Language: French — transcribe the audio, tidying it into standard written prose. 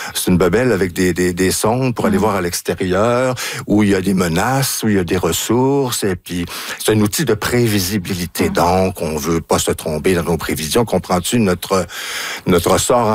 C'est une bebelle avec des sondes pour aller voir à l'extérieur, où il y a des menaces, où il y a des ressources, et puis c'est un outil de prévisibilité. Donc, on veut pas se tromper dans nos prévisions. Comprends-tu notre sort